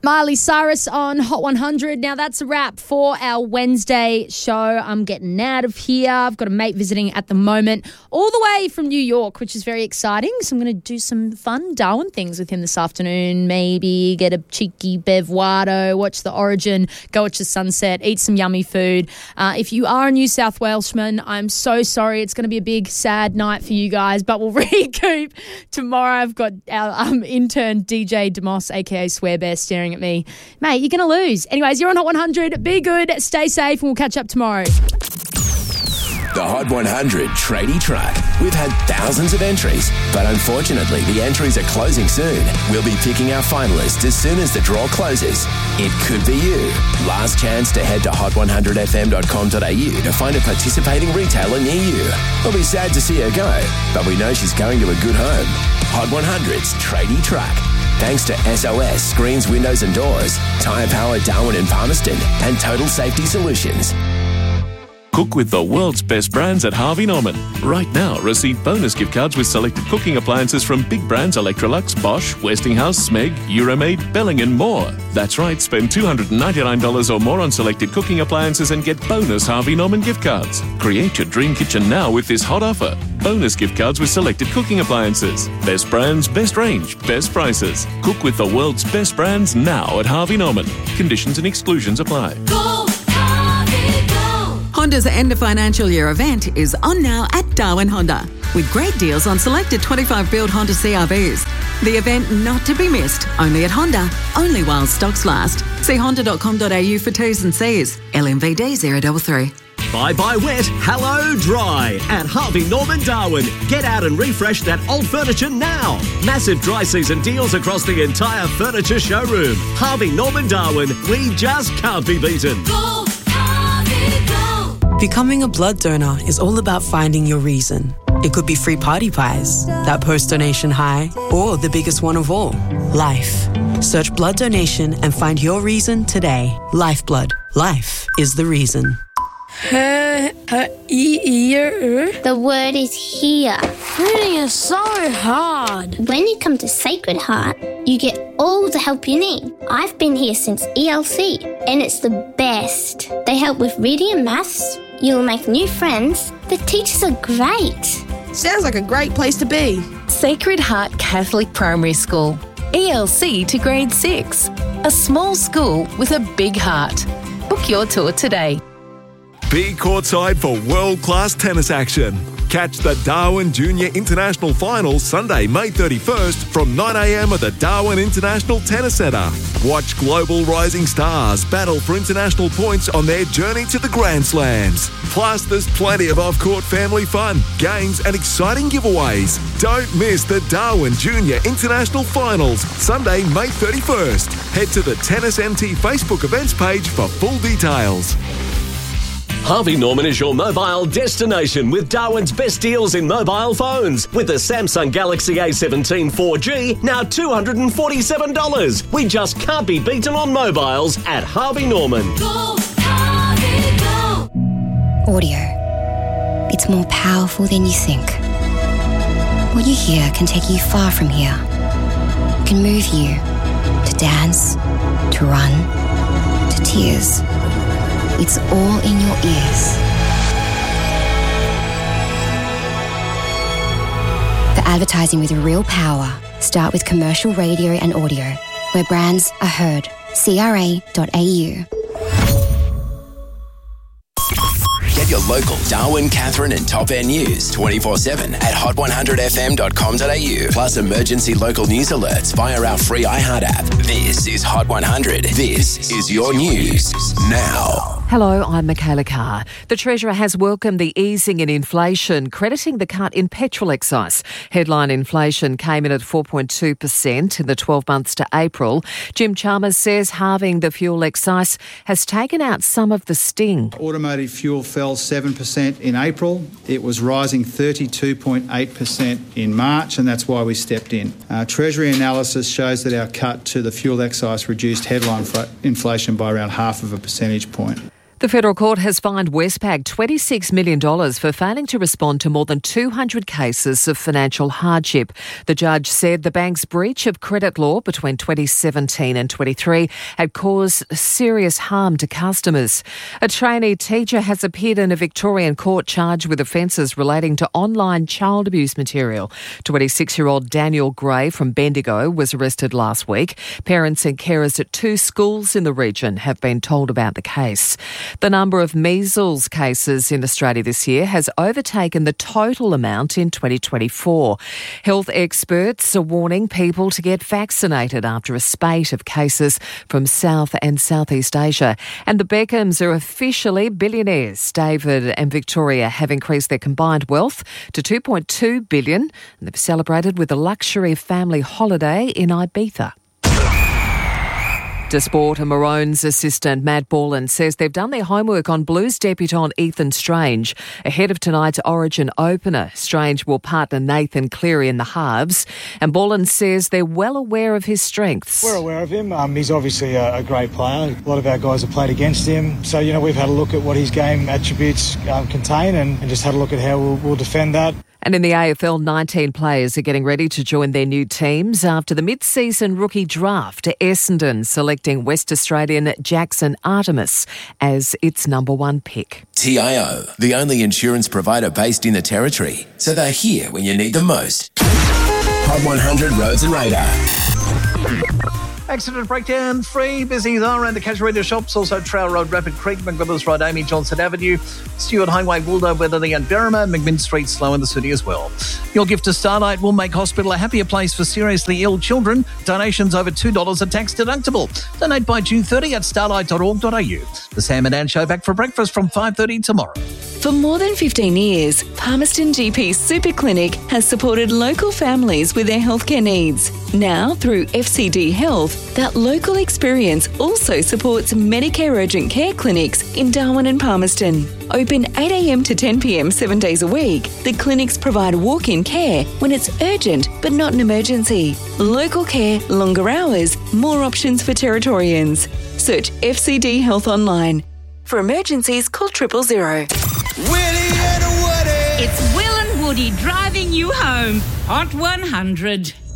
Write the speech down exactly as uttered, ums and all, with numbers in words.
Miley Cyrus on Hot one hundred. Now, that's a wrap for our Wednesday show. I'm getting out of here. I've got a mate visiting at the moment, all the way from New York, which is very exciting. So I'm going to do some fun Darwin things with him this afternoon. Maybe get a cheeky bevwado, watch the Origin, go watch the sunset, eat some yummy food. Uh, if you are a New South Welshman, I'm so sorry. It's going to be a big, sad night for you guys, but we'll recoup tomorrow. I've got our um, intern D J Demos, a k a Swear Bear, staring at me. Mate, you're going to lose. Anyways, you're on Hot one hundred. Be good, stay safe, and we'll catch up tomorrow. The Hot one hundred Tradie Track. We've had thousands of entries, but unfortunately the entries are closing soon. We'll be picking our finalists as soon as the draw closes. It could be you. Last chance to head to hot one hundred f m dot com dot a u to find a participating retailer near you. We'll be sad to see her go, but we know she's going to a good home. Hot one hundred's Tradie Track. Thanks to S O S Screens, Windows and Doors, Tyre Power Darwin and Palmerston, and Total Safety Solutions. Cook with the world's best brands at Harvey Norman. Right now, receive bonus gift cards with selected cooking appliances from big brands Electrolux, Bosch, Westinghouse, Smeg, Euromaid, Belling and more. That's right, spend two hundred ninety-nine dollars or more on selected cooking appliances and get bonus Harvey Norman gift cards. Create your dream kitchen now with this hot offer. Bonus gift cards with selected cooking appliances. Best brands, best range, best prices. Cook with the world's best brands now at Harvey Norman. Conditions and exclusions apply. Go, Harvey, go! Honda's end of financial year event is on now at Darwin Honda, with great deals on selected twenty-five build Honda C R Vs. The event not to be missed, only at Honda, only while stocks last. See honda dot com dot a u for T's and C's. L M V D zero three three. Bye bye wet, hello dry at Harvey Norman Darwin. Get out and refresh that old furniture now. Massive dry season deals across the entire furniture showroom. Harvey Norman Darwin, we just can't be beaten. Go, Harvey, go! Becoming a blood donor is all about finding your reason. It could be free party pies, that post-donation high, or the biggest one of all, life. Search blood donation and find your reason today. Lifeblood. Life is the reason. Her, her, e, ear. The word is here. Reading is so hard. When you come to Sacred Heart, you get all the help you need. I've been here since E L C, and it's the best. They help with reading and maths. You'll make new friends. The teachers are great. Sounds like a great place to be. Sacred Heart Catholic Primary School. E L C to grade six. A small school with a big heart. Book your tour today. Be courtside for world-class tennis action. Catch the Darwin Junior International Finals Sunday, May thirty-first from nine a m at the Darwin International Tennis Centre. Watch global rising stars battle for international points on their journey to the Grand Slams. Plus, there's plenty of off-court family fun, games and exciting giveaways. Don't miss the Darwin Junior International Finals Sunday, May thirty-first. Head to the Tennis M T Facebook events page for full details. Harvey Norman is your mobile destination with Darwin's best deals in mobile phones. With the Samsung Galaxy A seventeen four G, now two hundred forty-seven dollars. We just can't be beaten on mobiles at Harvey Norman. Go, Harvey, go! Audio. It's more powerful than you think. What you hear can take you far from here. It can move you to dance, to run, to tears. It's all in your ears. For advertising with real power, start with commercial radio and audio, where brands are heard. C R A dot A U. Get your local Darwin, Catherine and Top Air news twenty-four seven at hot one hundred f m dot com dot a u. Plus emergency local news alerts via our free iHeart app. This is Hot one hundred. This is your news now. Hello, I'm Michaela Carr. The Treasurer has welcomed the easing in inflation, crediting the cut in petrol excise. Headline inflation came in at four point two percent in the twelve months to April. Jim Chalmers says halving the fuel excise has taken out some of the sting. Automotive fuel fell seven percent in April. It was rising thirty-two point eight percent in March, and that's why we stepped in. Uh, Treasury analysis shows that our cut to the fuel excise reduced headline inflation by around half of a percentage point. The federal court has fined Westpac twenty-six million dollars for failing to respond to more than two hundred cases of financial hardship. The judge said the bank's breach of credit law between twenty seventeen and twenty-three had caused serious harm to customers. A trainee teacher has appeared in a Victorian court charged with offences relating to online child abuse material. twenty-six-year-old Daniel Gray from Bendigo was arrested last week. Parents and carers at two schools in the region have been told about the case. The number of measles cases in Australia this year has overtaken the total amount in twenty twenty-four. Health experts are warning people to get vaccinated after a spate of cases from South and Southeast Asia. And the Beckhams are officially billionaires. David and Victoria have increased their combined wealth to two point two billion dollars, and they've celebrated with a luxury family holiday in Ibiza. To sport, a Maroons assistant, Matt Borland, says they've done their homework on Blues debutant Ethan Strange. Ahead of tonight's Origin opener, Strange will partner Nathan Cleary in the halves, and Borland says they're well aware of his strengths. We're aware of him. Um, he's obviously a, a great player. A lot of our guys have played against him. So, you know, we've had a look at what his game attributes um, contain and, and just had a look at how we'll, we'll defend that. And in the A F L, nineteen players are getting ready to join their new teams after the mid-season rookie draft. Essendon selecting West Australian Jackson Artemis as its number one pick. T I O, the only insurance provider based in the Territory, so they're here when you need them most. Hot one hundred Roads and Radar. Accident breakdown free, busy though around the Casuarina shops, also Trail Road, Rapid Creek, McWillis Road, Amy Johnson Avenue, Stewart Highway, Wildo, Weatherly and Berrima, McMinn Street slow in the city as well. Your gift to Starlight will make hospital a happier place for seriously ill children. Donations over two dollars are tax deductible. Donate by June thirtieth at starlight dot org dot a u. The Sam and Ann Show back for breakfast from five thirty tomorrow. For more than fifteen years, Palmerston G P Super Clinic has supported local families with their healthcare needs. Now, through F C D Health, that local experience also supports Medicare urgent care clinics in Darwin and Palmerston. Open eight a m to ten p m seven days a week, the clinics provide walk-in care when it's urgent but not an emergency. Local care, longer hours, more options for Territorians. Search F C D Health online. For emergencies, call triple zero. Willie and Woody. It's Will and Woody driving you home. Hot one hundred.